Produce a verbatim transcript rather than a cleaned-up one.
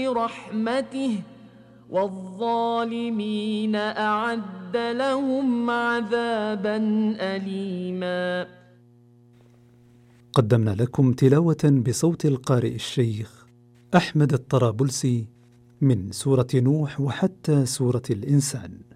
رحمته والظالمين أعد لهم عذابا أليما. قدمنا لكم تلاوة بصوت القارئ الشيخ أحمد الطرابلسي من سورة نوح وحتى سورة الإنسان.